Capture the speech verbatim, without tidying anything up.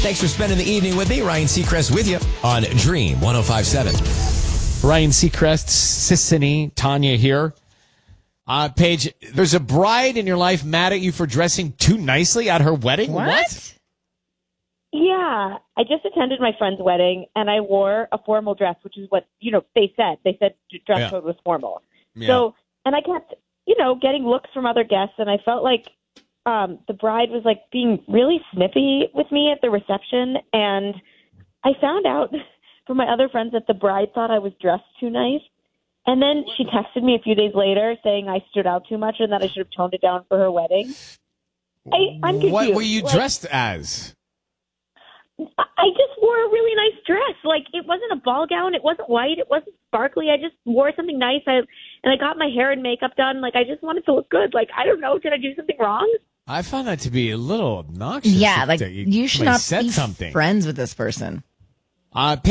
Thanks for spending the evening with me. Ryan Seacrest with you on Dream one oh five point seven. Ryan Seacrest, Sissany, Tanya here. Uh, Paige, there's a bride in your life mad at you for dressing too nicely at her wedding? What? what? Yeah, I just attended my friend's wedding, and I wore a formal dress, which is what, you know, they said. They said dress Yeah. code was formal. Yeah. So, and I kept, you know, getting looks from other guests, and I felt like um, the bride was, like, being really snippy with me at the reception, and I found out from my other friends that the bride thought I was dressed too nice. And then she texted me a few days later saying I stood out too much and that I should have toned it down for her wedding. I, I'm confused. What were you Like, dressed as? I just wore a really nice dress. Like, it wasn't a ball gown. It wasn't white. It wasn't sparkly. I just wore something nice. I, and I got my hair and makeup done. Like, I just wanted to look good. Like, I don't know. Did I do something wrong? I found that to be a little obnoxious. Yeah, if like that you should somebody not said be something. friends with this person. Uh,